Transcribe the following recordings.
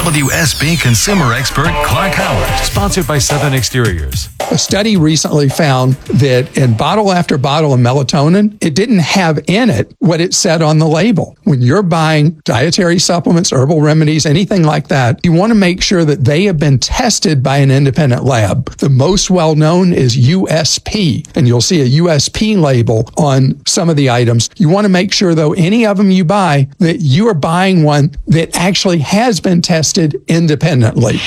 WSB consumer expert Clark Howard. Sponsored by Southern Exteriors. A study recently found that in bottle after bottle of melatonin, it didn't have in it what it said on the label. When you're buying dietary supplements, herbal remedies, anything like that, you want to make sure that they have been tested by an independent lab. The most well-known is USP, and you'll see a USP label on some of the items. You want to make sure, though, any of them you buy, that you are buying one that actually has been tested independently.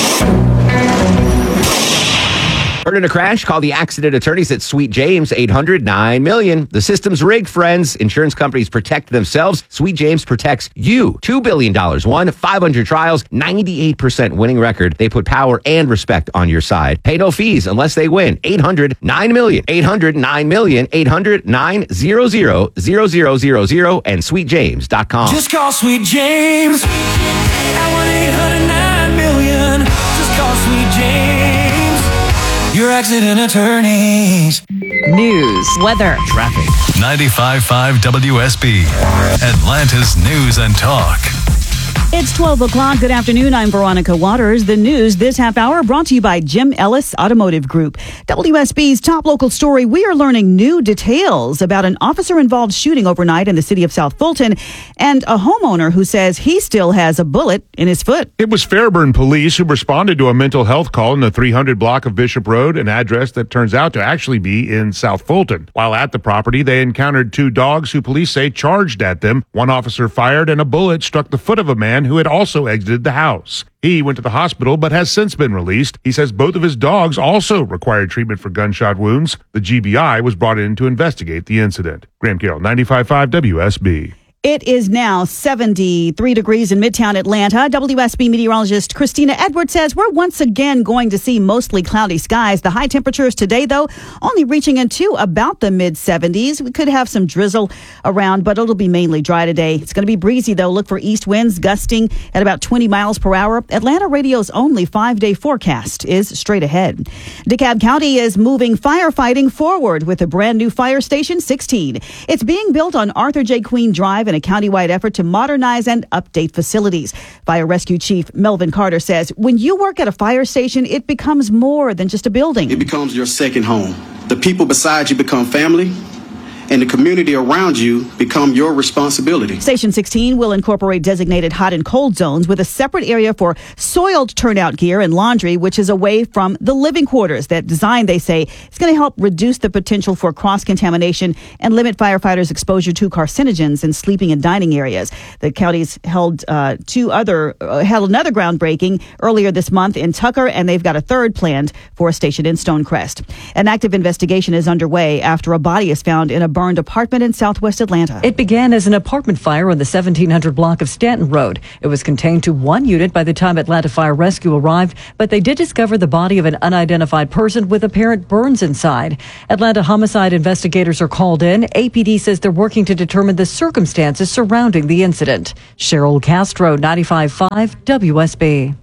Heard in a crash? Call the accident attorneys at Sweet James, 800-9-million. The system's rigged, friends. Insurance companies protect themselves. Sweet James protects you. $2 billion won, 500 trials, 98% winning record. They put power and respect on your side. Pay no fees unless they win. 800-9-million. 800-9-million. 800-900-0000 and sweetjames.com. Just call Sweet James at 1-800-9-million. Just call Sweet James, your accident attorneys. News, weather, Traffic. 95.5 WSB, Atlanta's News and Talk. It's 12 o'clock. Good afternoon. I'm Veronica Waters. The news this half hour brought to you by Jim Ellis Automotive Group. WSB's top local story. We are learning new details about an officer-involved shooting overnight in the city of South Fulton and a homeowner who says he still has a bullet in his foot. It was Fairburn police who responded to a mental health call in the 300 block of Bishop Road, an address that turns out to actually be in South Fulton. While at the property, they encountered two dogs who police say charged at them. One officer fired and a bullet struck the foot of a man who had also exited the house. He went to the hospital but has since been released. He says both of his dogs also required treatment for gunshot wounds. The GBI was brought in to investigate the incident. Graham Carroll, 95.5 WSB. It is now 73 degrees in Midtown Atlanta. WSB meteorologist Christina Edwards says we're once again going to see mostly cloudy skies. The high temperatures today, though, only reaching into about the mid-70s. We could have some drizzle around, but it'll be mainly dry today. It's going to be breezy, though. Look for east winds gusting at about 20 miles per hour. Atlanta Radio's only 5-day forecast is straight ahead. DeKalb County is moving firefighting forward with a brand new fire station 16. It's being built on Arthur J. Queen Drive in a countywide effort to modernize and update facilities. Fire Rescue Chief Melvin Carter says, when you work at a fire station, it becomes more than just a building. It becomes your second home. The people beside you become family, and the community around you become your responsibility. Station 16 will incorporate designated hot and cold zones with a separate area for soiled turnout gear and laundry, which is away from the living quarters. That design, they say, is going to help reduce the potential for cross-contamination and limit firefighters' exposure to carcinogens in sleeping and dining areas. The county's held another groundbreaking earlier this month in Tucker, and they've got a third planned for a station in Stonecrest. An active investigation is underway after a body is found in a burned apartment in southwest Atlanta. It began as an apartment fire on the 1700 block of Stanton Road. It was contained to one unit by the time Atlanta Fire Rescue arrived, but they did discover the body of an unidentified person with apparent burns inside. Atlanta homicide investigators are called in. APD says they're working to determine the circumstances surrounding the incident. Cheryl Castro, 95.5 WSB.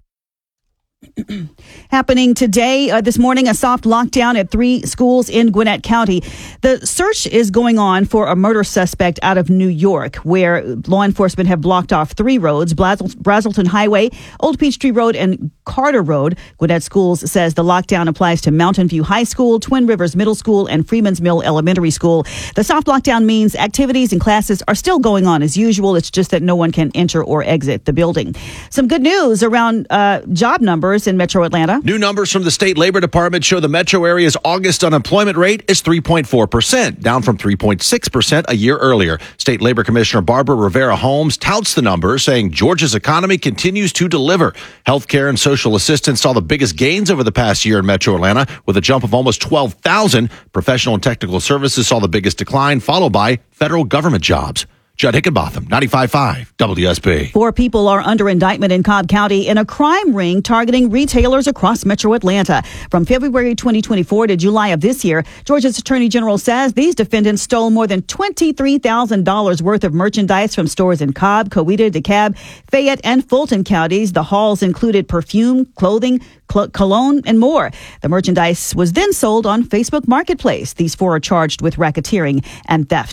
Happening today, this morning, a soft lockdown at 3 schools in Gwinnett County. The search is going on for a murder suspect out of New York, where law enforcement have blocked off 3 roads, Brazelton Highway, Old Peachtree Road, and Carter Road. Gwinnett Schools says the lockdown applies to Mountain View High School, Twin Rivers Middle School, and Freeman's Mill Elementary School. The soft lockdown means activities and classes are still going on as usual. It's just that no one can enter or exit the building. Some good news around job numbers in Metro Atlanta. New numbers from the state labor department show the metro area's August unemployment rate is 3.4%, down from 3.6% a year earlier. State Labor Commissioner Barbara Rivera Holmes touts the numbers, saying Georgia's economy continues to deliver. Healthcare and social assistance saw the biggest gains over the past year in Metro Atlanta, with a jump of almost 12,000. Professional and technical services saw the biggest decline, followed by federal government jobs. Judd Hickenbotham, 95.5 WSB. 4 people are under indictment in Cobb County in a crime ring targeting retailers across Metro Atlanta. From February 2024 to July of this year, Georgia's Attorney General says these defendants stole more than $23,000 worth of merchandise from stores in Cobb, Coweta, DeKalb, Fayette, and Fulton counties. The hauls included perfume, clothing, cologne, and more. The merchandise was then sold on Facebook Marketplace. These 4 are charged with racketeering and theft.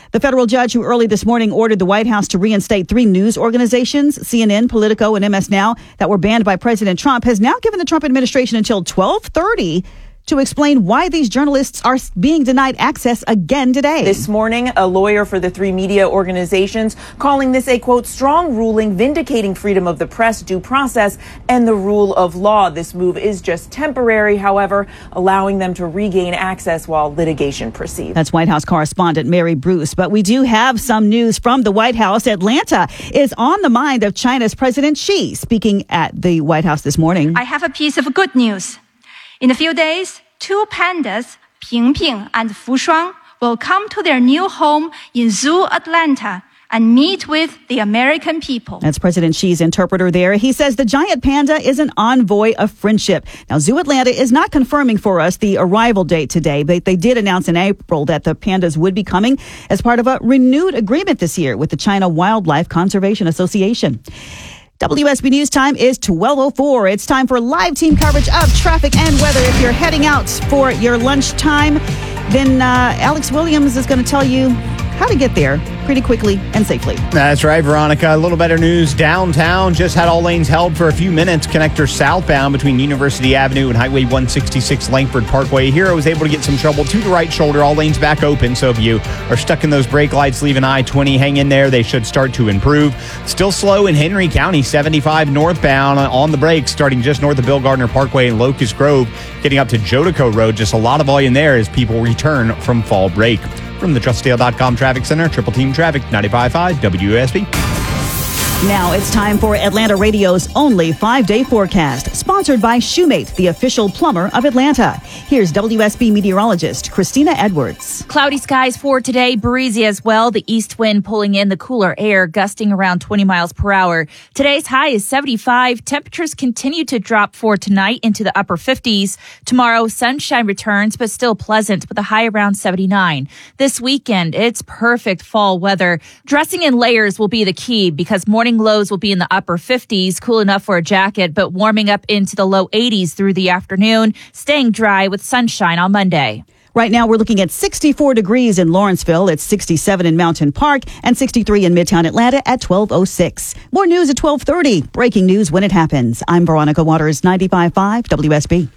The federal judge who early this morning ordered the White House to reinstate 3 news organizations, CNN, Politico, and MS Now, that were banned by President Trump, has now given the Trump administration until 12:30 to explain why these journalists are being denied access again today. This morning, a lawyer for the 3 media organizations calling this a, quote, strong ruling vindicating freedom of the press, due process, and the rule of law. This move is just temporary, however, allowing them to regain access while litigation proceeds. That's White House correspondent Mary Bruce. But we do have some news from the White House. Atlanta is on the mind of China's President Xi, speaking at the White House this morning. I have a piece of good news. In a few days, 2 pandas, Ping Ping and Fu Shuang, will come to their new home in Zoo Atlanta and meet with the American people. That's President Xi's interpreter there. He says the giant panda is an envoy of friendship. Now, Zoo Atlanta is not confirming for us the arrival date today, but they did announce in April that the pandas would be coming as part of a renewed agreement this year with the China Wildlife Conservation Association. WSB News time is 12:04. It's time for live team coverage of traffic and weather. If you're heading out for your lunchtime, then Alex Williams is going to tell you how to get there pretty quickly and safely. That's right, Veronica. A little better news downtown. Just had all lanes held for a few minutes. Connector southbound between University Avenue and Highway 166 Langford Parkway. Here I was able to get some trouble to the right shoulder. All lanes back open. So if you are stuck in those brake lights leaving I-20, hang in there. They should start to improve. Still slow in Henry County, 75 northbound on the brakes, starting just north of Bill Gardner Parkway and Locust Grove, getting up to Jodico Road. Just a lot of volume there as people return from fall break. From the TrustDale.com Traffic Center, Triple Team Traffic, 95.5 WSB. Now it's time for Atlanta Radio's only 5-day forecast, sponsored by Shoemate, the official plumber of Atlanta. Here's WSB meteorologist Christina Edwards. Cloudy skies for today, breezy as well. The east wind pulling in the cooler air, gusting around 20 miles per hour. Today's high is 75. Temperatures continue to drop for tonight into the upper 50s. Tomorrow, sunshine returns, but still pleasant with a high around 79. This weekend, it's perfect fall weather. Dressing in layers will be the key because morning lows will be in the upper 50s, cool enough for a jacket, but warming up into the low 80s through the afternoon, staying dry with sunshine on Monday. Right now, we're looking at 64 degrees in Lawrenceville. It's 67 in Mountain Park and 63 in Midtown Atlanta at 12:06. More news at 12:30. Breaking news when it happens. I'm Veronica Waters, 95.5 WSB.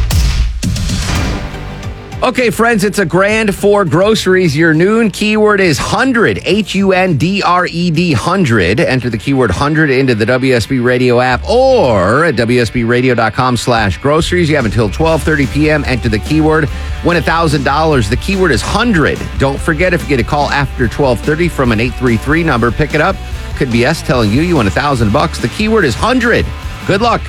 Okay, friends, it's a grand for groceries. Your noon keyword is 100, HUNDRED 100. Enter the keyword 100 into the WSB Radio app or at WSBRadio.com/groceries. You have until 12:30 p.m. Enter the keyword. Win $1,000. The keyword is 100. Don't forget, if you get a call after 12:30 from an 833 number, pick it up. Could be us telling you won $1,000. The keyword is 100. Good luck.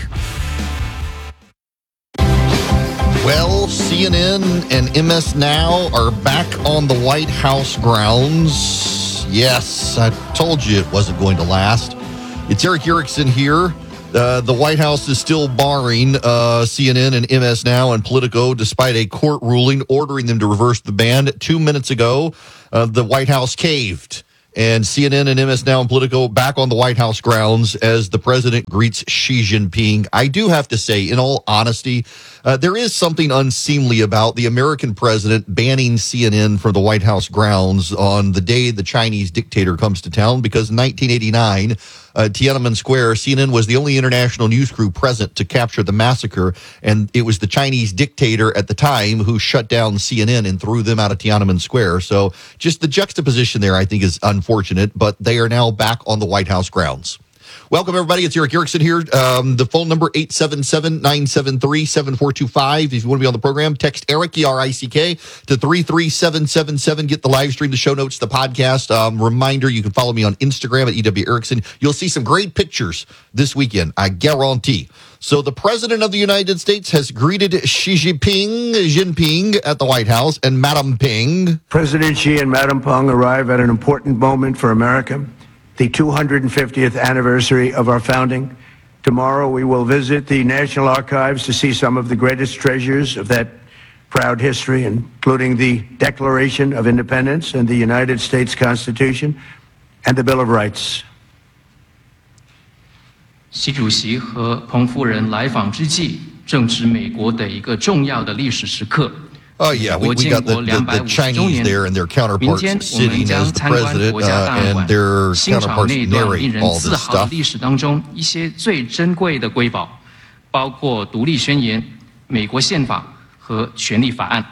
Well, CNN and MS Now are back on the White House grounds. Yes, I told you it wasn't going to last. It's Eric Erickson here. The White House is still barring CNN and MS Now and Politico despite a court ruling ordering them to reverse the ban. 2 minutes ago, the White House caved. And CNN and MS Now and Politico back on the White House grounds as the president greets Xi Jinping. I do have to say, in all honesty, there is something unseemly about the American president banning CNN from the White House grounds on the day the Chinese dictator comes to town, because in 1989, Tiananmen Square, CNN was the only international news crew present to capture the massacre, and it was the Chinese dictator at the time who shut down CNN and threw them out of Tiananmen Square. So just the juxtaposition there, I think, is unfortunate, but they are now back on the White House grounds. Welcome, everybody. It's Eric Erickson here. The phone number, 877-973-7425. If you want to be on the program, text Eric, E-R-I-C-K, to 33777. Get the live stream, the show notes, the podcast. Reminder, you can follow me on Instagram at EW Erickson. You'll see some great pictures this weekend, I guarantee. So the President of the United States has greeted Xi Jinping at the White House, and Madam Ping. President Xi and Madam Peng arrive at an important moment for America, the 250th anniversary of our founding. Tomorrow we will visit the National Archives to see some of the greatest treasures of that proud history, including the Declaration of Independence and the United States Constitution and the Bill of Rights. 习主席和彭夫人来访之际，正值美国的一个重要的历史时刻。 Oh, yeah. We got the Chinese there and their counterparts sitting as the president and their counterparts narrate all this stuff. 历史当中一些最珍贵的瑰宝，包括独立宣言、美国宪法和权利法案。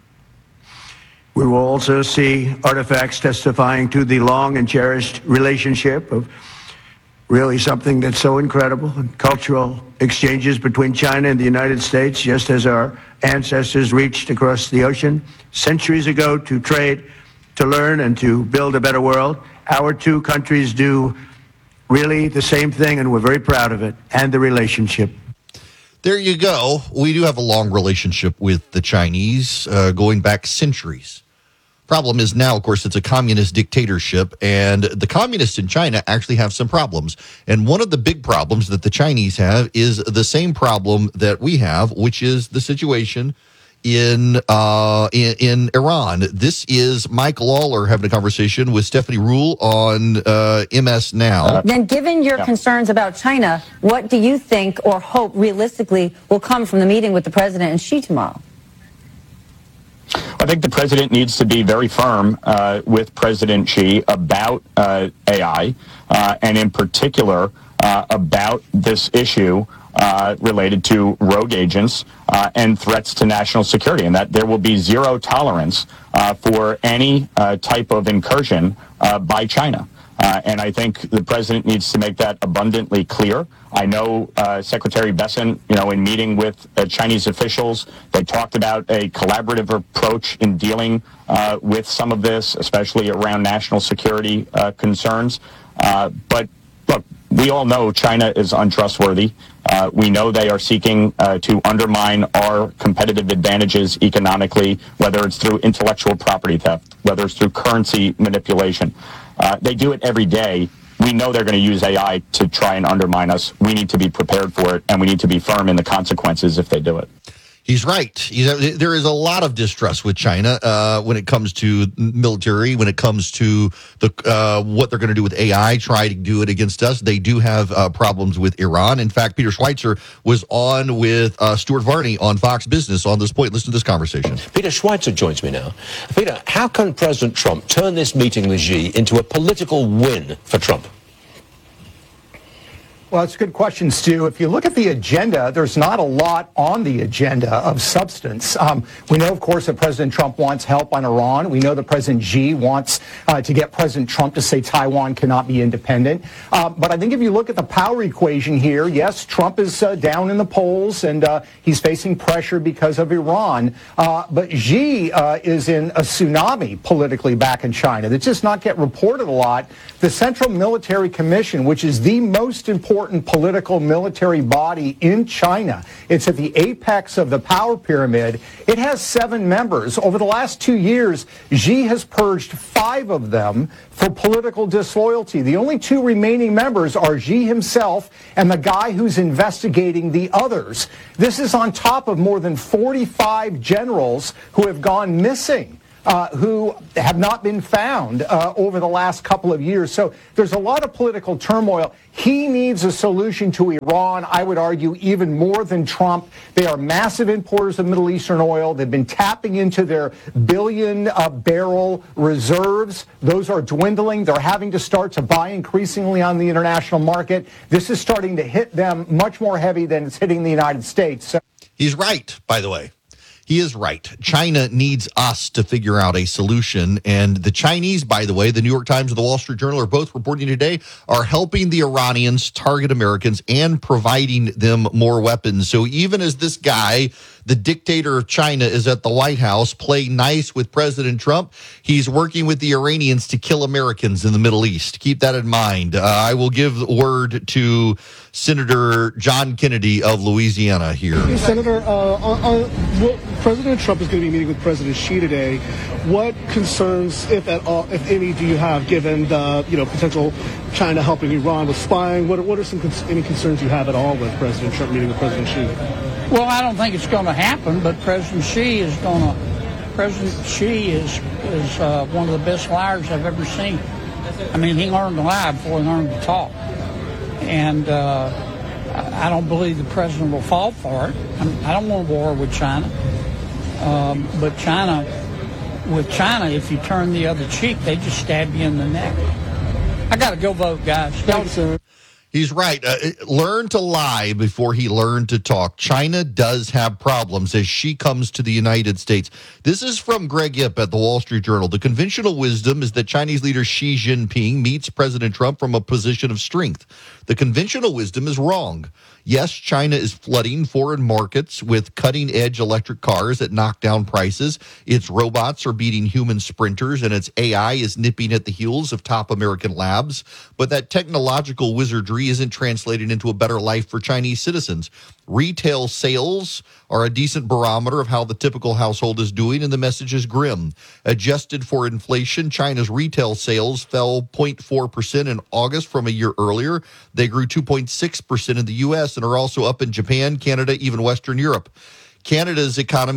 We will also see artifacts testifying to the long and cherished relationship of really something that's so incredible, and cultural exchanges between China and the United States, just as our ancestors reached across the ocean centuries ago to trade, to learn, and to build a better world. Our two countries do really the same thing, and we're very proud of it, and the relationship. There you go. We do have a long relationship with the Chinese, going back centuries. Problem is now, of course, it's a communist dictatorship, and the communists in China actually have some problems. And one of the big problems that the Chinese have is the same problem that we have, which is the situation in Iran. This is Mike Lawler having a conversation with Stephanie Ruhle on MS Now. Then, given your concerns about China, what do you think or hope realistically will come from the meeting with the president and Xi tomorrow? I think the president needs to be very firm with President Xi about AI, and in particular about this issue related to rogue agents and threats to national security, and that there will be zero tolerance for any type of incursion by China. And I think the president needs to make that abundantly clear. I know Secretary Bessent, in meeting with Chinese officials, they talked about a collaborative approach in dealing with some of this, especially around national security concerns. But look, we all know China is untrustworthy. We know they are seeking to undermine our competitive advantages economically, whether it's through intellectual property theft, whether it's through currency manipulation. They do it every day. We know they're going to use AI to try and undermine us. We need to be prepared for it, and we need to be firm in the consequences if they do it. He's right. There is a lot of distrust with China when it comes to military, when it comes to what they're going to do with AI, try to do it against us. They do have problems with Iran. In fact, Peter Schweitzer was on with Stuart Varney on Fox Business on this point. Listen to this conversation. Peter Schweitzer joins me now. Peter, how can President Trump turn this meeting with Xi into a political win for Trump? Well, it's a good question, Stu. If you look at the agenda, there's not a lot on the agenda of substance. We know, of course, that President Trump wants help on Iran. We know that President Xi wants to get President Trump to say Taiwan cannot be independent. But I think if you look at the power equation here, yes, Trump is down in the polls and he's facing pressure because of Iran. But Xi is in a tsunami politically back in China. That does not get reported a lot. The Central Military Commission, which is the most important political military body in China. It's at the apex of the power pyramid. It has 7 members. Over the last 2 years, Xi has purged 5 of them for political disloyalty. The only 2 remaining members are Xi himself and the guy who's investigating the others. This is on top of more than 45 generals who have gone missing. Who have not been found over the last couple of years. So there's a lot of political turmoil. He needs a solution to Iran, I would argue, even more than Trump. They are massive importers of Middle Eastern oil. They've been tapping into their billion-barrel reserves. Those are dwindling. They're having to start to buy increasingly on the international market. This is starting to hit them much more heavy than it's hitting the United States. So he's right, by the way. He is right. China needs us to figure out a solution. And the Chinese, by the way, the New York Times and the Wall Street Journal are both reporting today, are helping the Iranians target Americans and providing them more weapons. So even as this guy, the dictator of China, is at the White House playing nice with President Trump, he's working with the Iranians to kill Americans in the Middle East. Keep that in mind. I will give the word to Senator John Kennedy of Louisiana here. Hey, Senator, President Trump is going to be meeting with President Xi today. What concerns, if at all, if any, do you have given the potential China helping Iran with spying? What are any concerns you have at all with President Trump meeting with President Xi? Well, I don't think it's going to happen, but President Xi is one of the best liars I've ever seen. I mean, he learned to lie before he learned to talk. And I don't believe the president will fall for it. I don't want a war with China. But China, if you turn the other cheek, they just stab you in the neck. I got to go vote, guys. Thank you, sir. He's right. Learn to lie before he learned to talk. China does have problems as she comes to the United States. This is from Greg Yip at the Wall Street Journal. The conventional wisdom is that Chinese leader Xi Jinping meets President Trump from a position of strength. The conventional wisdom is wrong. Yes, China is flooding foreign markets with cutting-edge electric cars that knock down prices. Its robots are beating human sprinters, and its AI is nipping at the heels of top American labs. But that technological wizardry isn't translated into a better life for Chinese citizens. Retail sales are a decent barometer of how the typical household is doing, and the message is grim. Adjusted for inflation, China's retail sales fell 0.4% in August from a year earlier. They grew 2.6% in the U.S. and are also up in Japan, Canada, even Western Europe. China's economy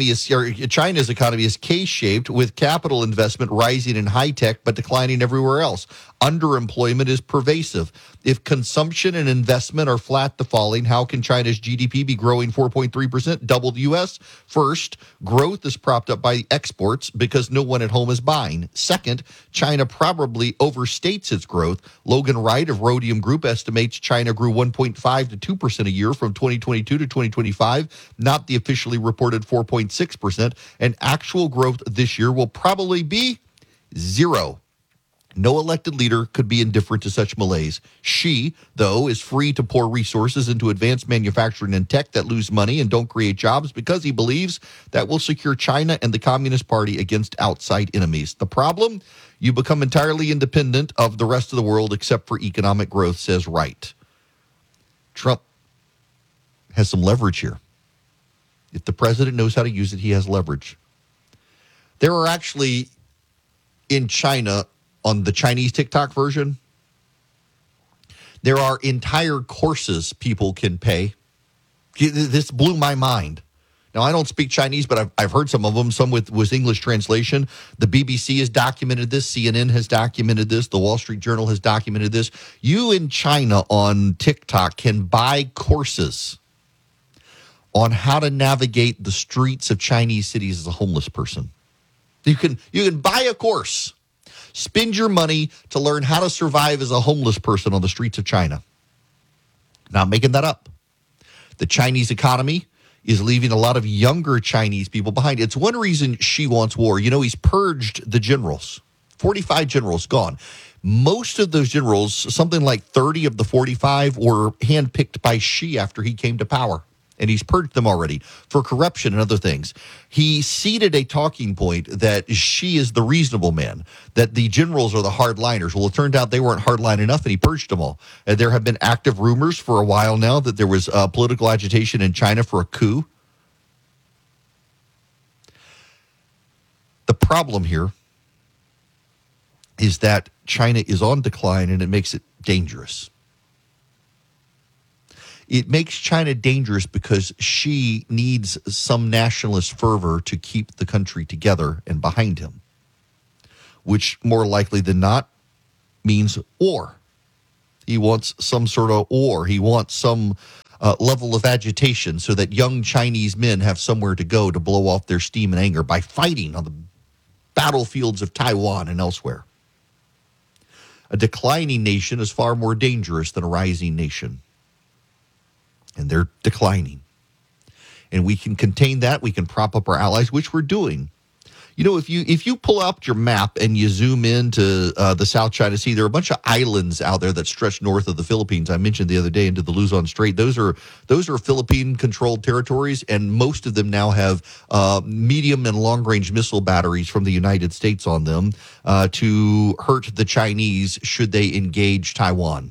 is K-shaped, with capital investment rising in high-tech but declining everywhere else. Underemployment is pervasive. If consumption and investment are flat to falling, how can China's GDP be growing 4.3%, double the U.S.? First, growth is propped up by exports because no one at home is buying. Second, China probably overstates its growth. Logan Wright of Rhodium Group estimates China grew 1.5 to 2% a year from 2022 to 2025, not the officially reported 4.6%, and actual growth this year will probably be zero. No elected leader could be indifferent to such malaise. Xi, though, is free to pour resources into advanced manufacturing and tech that lose money and don't create jobs because he believes that will secure China and the Communist Party against outside enemies. The problem? You become entirely independent of the rest of the world except for economic growth, says Wright. Trump has some leverage here. If the president knows how to use it, he has leverage. There are actually, in China, on the Chinese TikTok version, there are entire courses people can pay. This blew my mind. Now, I don't speak Chinese, but I've heard some of them, some with English translation. The BBC has documented this. CNN has documented this. The Wall Street Journal has documented this. You in China on TikTok can buy courses on how to navigate the streets of Chinese cities as a homeless person. You can buy a course. Spend your money to learn how to survive as a homeless person on the streets of China. Not making that up. The Chinese economy is leaving a lot of younger Chinese people behind. It's one reason Xi wants war. You know, he's purged the generals. 45 generals gone. Most of those generals, something like 30 of the 45, were handpicked by Xi after he came to power. And he's purged them already for corruption and other things. He seeded a talking point that Xi is the reasonable man, that the generals are the hardliners. Well, it turned out they weren't hardline enough, and he purged them all. And there have been active rumors for a while now that there was political agitation in China for a coup. The problem here is that China is on decline, and it makes it dangerous. It makes China dangerous because Xi needs some nationalist fervor to keep the country together and behind him, which more likely than not means war. He wants some sort of war. He wants some level of agitation so that young Chinese men have somewhere to go to blow off their steam and anger by fighting on the battlefields of Taiwan and elsewhere. A declining nation is far more dangerous than a rising nation. And they're declining. And we can contain that. We can prop up our allies, which we're doing. You know, if you pull up your map and you zoom into the South China Sea, there are a bunch of islands out there that stretch north of the Philippines. I mentioned the other day into the Luzon Strait. Those are Philippine-controlled territories, and most of them now have medium and long-range missile batteries from the United States on them to hurt the Chinese should they engage Taiwan.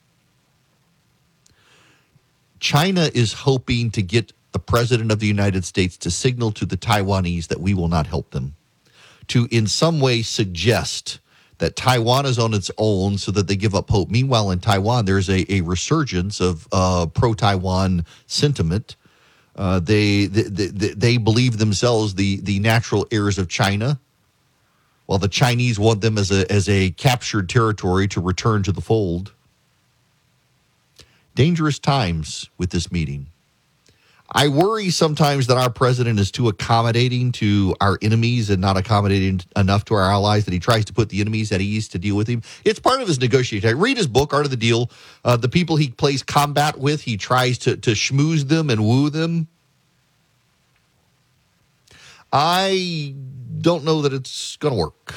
China is hoping to get the president of the United States to signal to the Taiwanese that we will not help them, to in some way suggest that Taiwan is on its own so that they give up hope. Meanwhile, in Taiwan, there's a resurgence of pro-Taiwan sentiment. They believe themselves the natural heirs of China, while the Chinese want them as a captured territory to return to the fold. Dangerous times with this meeting. I worry sometimes that our president is too accommodating to our enemies and not accommodating enough to our allies, that he tries to put the enemies at ease to deal with him. It's part of his negotiating. Read his book, Art of the Deal. The people he plays combat with, he tries to schmooze them and woo them. I don't know that it's going to work.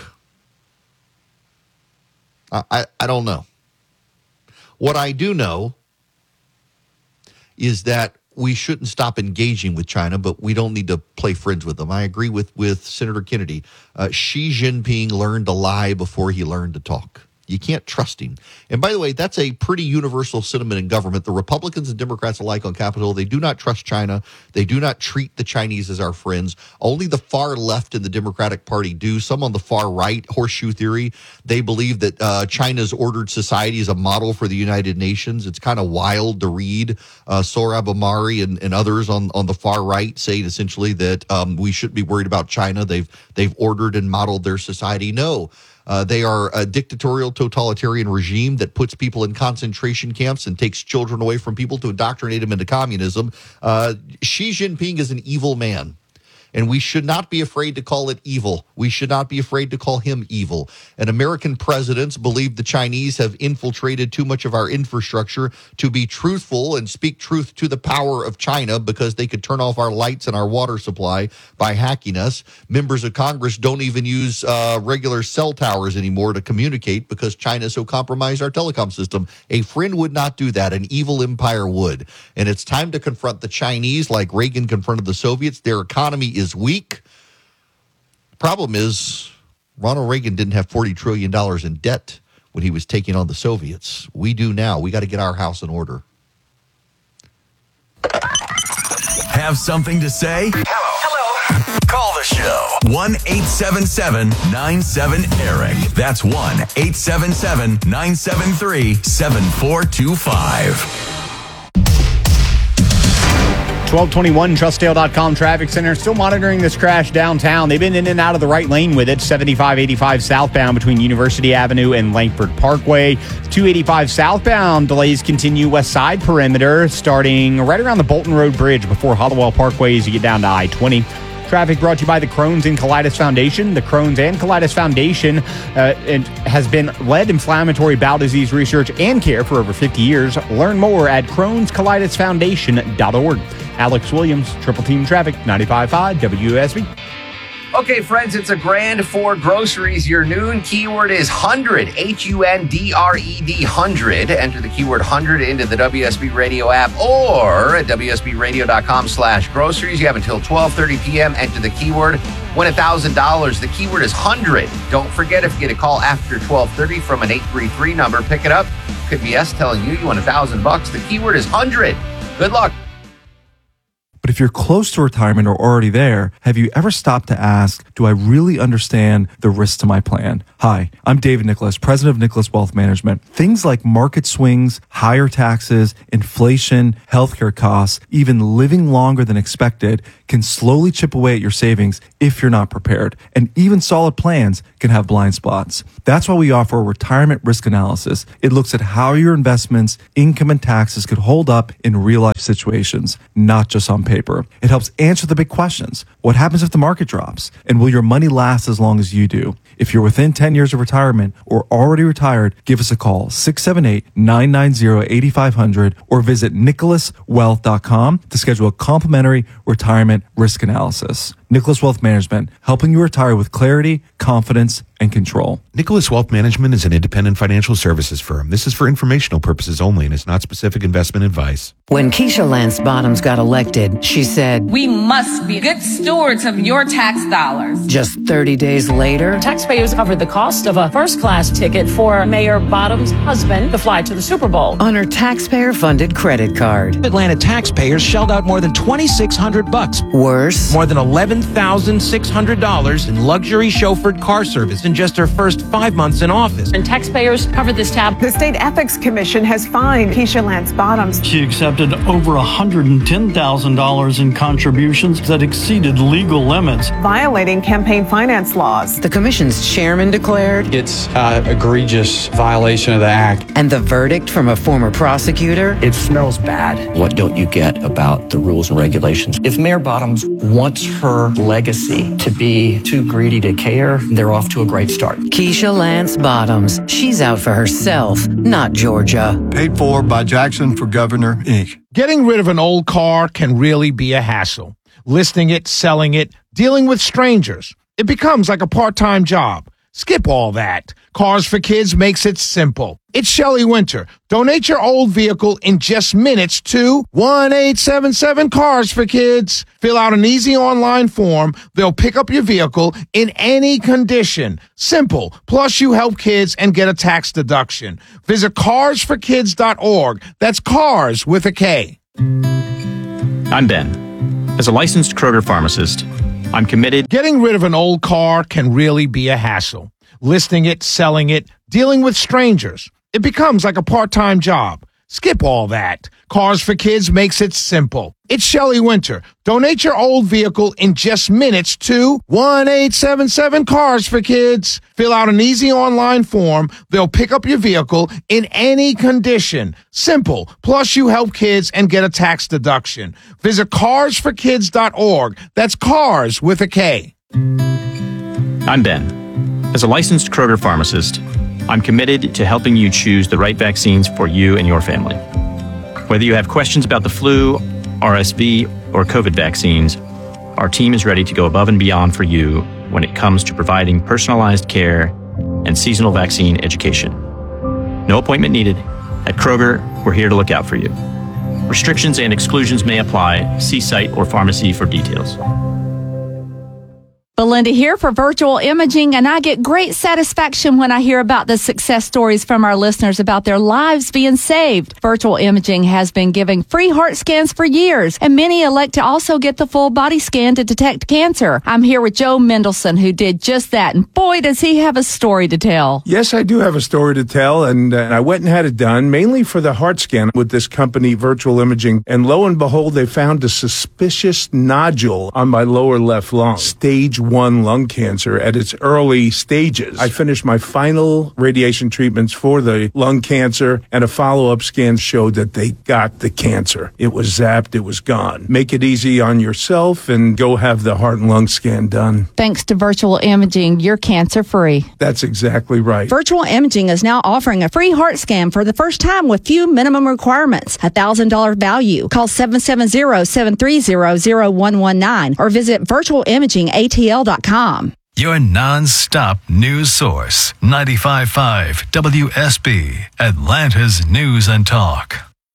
I don't know. What I do know is that we shouldn't stop engaging with China, but we don't need to play friends with them. I agree with Senator Kennedy. Xi Jinping learned to lie before he learned to talk. You can't trust him. And by the way, that's a pretty universal sentiment in government. The Republicans and Democrats alike on Capitol, they do not trust China. They do not treat the Chinese as our friends. Only the far left in the Democratic Party do. Some on the far right, horseshoe theory, they believe that China's ordered society is a model for the United Nations. It's kind of wild to read Sohrab Ahmari and others on the far right saying essentially that we shouldn't be worried about China. They've ordered and modeled their society. No. They are a dictatorial, totalitarian regime that puts people in concentration camps and takes children away from people to indoctrinate them into communism. Xi Jinping is an evil man, and we should not be afraid to call it evil. We should not be afraid to call him evil. And American presidents believe the Chinese have infiltrated too much of our infrastructure to be truthful and speak truth to the power of China because they could turn off our lights and our water supply by hacking us. Members of Congress don't even use regular cell towers anymore to communicate because China so compromised our telecom system. A friend would not do that. An evil empire would. And it's time to confront the Chinese like Reagan confronted the Soviets. Their economy is weak. Problem is, Ronald Reagan didn't have $40 trillion in debt when he was taking on the Soviets. We do now. We got to get our house in order. Have something to say? Hello. Call the show. 1-877-97-ERIC. That's 1-877-973-7425. 1221 Trustdale.com Traffic Center. Still monitoring this crash downtown. They've been in and out of the right lane with it. 7585 southbound between University Avenue and Langford Parkway. 285 southbound delays continue west side perimeter starting right around the Bolton Road Bridge before Hollowell Parkway as you get down to I-20. Traffic brought to you by the Crohn's and Colitis Foundation. The Crohn's and Colitis Foundation has been led inflammatory bowel disease research and care for over 50 years. Learn more at Crohn'sColitisFoundation.org. Alex Williams, Triple Team Traffic, 95.5 WSB. Okay, friends, it's a grand for groceries. Your noon keyword is 100, HUNDRED, 100. Enter the keyword 100 into the WSB Radio app or at WSBRadio.com/groceries. You have until 12:30 p.m. Enter the keyword. Win $1,000. The keyword is 100. Don't forget, if you get a call after 12:30 from an 833 number, pick it up. Could be us telling you won $1,000. The keyword is 100. Good luck. But if you're close to retirement or already there, have you ever stopped to ask, do I really understand the risks to my plan? Hi, I'm David Nicholas, president of Nicholas Wealth Management. Things like market swings, higher taxes, inflation, healthcare costs, even living longer than expected can slowly chip away at your savings if you're not prepared. And even solid plans can have blind spots. That's why we offer a retirement risk analysis. It looks at how your investments, income, and taxes could hold up in real life situations, not just on paper. It helps answer the big questions. What happens if the market drops? And will your money last as long as you do? If you're within 10 years of retirement or already retired, give us a call, 678-990-8500, or visit nicholaswealth.com to schedule a complimentary retirement risk analysis. Nicholas Wealth Management, helping you retire with clarity, confidence, and control. Nicholas Wealth Management is an independent financial services firm. This is for informational purposes only and is not specific investment advice. When Keisha Lance Bottoms got elected, she said, "We must be good stewards of your tax dollars." Just 30 days later, taxpayers covered the cost of a first-class ticket for Mayor Bottoms' husband to fly to the Super Bowl on her taxpayer-funded credit card. Atlanta taxpayers shelled out more than $2,600. Worse, more than $11,000 $7,600 in luxury chauffeured car service in just her first 5 months in office. And taxpayers covered this tab. The State Ethics Commission has fined Keisha Lance Bottoms. She accepted over $110,000 in contributions that exceeded legal limits, violating campaign finance laws. The commission's chairman declared it's egregious violation of the act. And the verdict from a former prosecutor? It smells bad. What don't you get about the rules and regulations? If Mayor Bottoms wants her legacy to be too greedy to care, they're off to a great start. Keisha Lance Bottoms. She's out for herself, not Georgia. Paid for by Jackson for Governor, Inc. Getting rid of an old car can really be a hassle. Listing it, selling it, dealing with strangers. It becomes like a part-time job. Skip all that. Cars for Kids makes it simple. It's Shelley Winter. Donate your old vehicle in just minutes to 1-877-CARS-FOR-KIDS. Fill out an easy online form. They'll pick up your vehicle in any condition. Simple. Plus, you help kids and get a tax deduction. Visit carsforkids.org. That's cars with a K. I'm Ben. As a licensed Kroger pharmacist, I'm committed. Getting rid of an old car can really be a hassle. Listing it, selling it, dealing with strangers. It becomes like a part-time job. Skip all that. Cars for Kids makes it simple. It's Shelley Winter. Donate your old vehicle in just minutes to 1-877-CARS-FOR-KIDS. Fill out an easy online form. They'll pick up your vehicle in any condition. Simple. Plus, you help kids and get a tax deduction. Visit carsforkids.org. That's cars with a K. I'm Ben. As a licensed Kroger pharmacist, I'm committed to helping you choose the right vaccines for you and your family. Whether you have questions about the flu, RSV, or COVID vaccines, our team is ready to go above and beyond for you when it comes to providing personalized care and seasonal vaccine education. No appointment needed. At Kroger, we're here to look out for you. Restrictions and exclusions may apply. See site or pharmacy for details. Belinda here for Virtual Imaging, and I get great satisfaction when I hear about the success stories from our listeners about their lives being saved. Virtual Imaging has been giving free heart scans for years, and many elect to also get the full body scan to detect cancer. I'm here with Joe Mendelson, who did just that, and boy, does he have a story to tell. Yes, I do have a story to tell, and I went and had it done, mainly for the heart scan with this company, Virtual Imaging, and lo and behold, they found a suspicious nodule on my lower left lung, stage 1 lung cancer at its early stages. I finished my final radiation treatments for the lung cancer, and a follow-up scan showed that they got the cancer. It was zapped, it was gone. Make it easy on yourself and go have the heart and lung scan done. Thanks to Virtual Imaging, you're cancer-free. That's exactly right. Virtual Imaging is now offering a free heart scan for the first time with few minimum requirements. $1,000 value. Call 770-730-0119 or visit virtualimagingatl.com. Your non-stop news source, 95.5 WSB, Atlanta's News and Talk.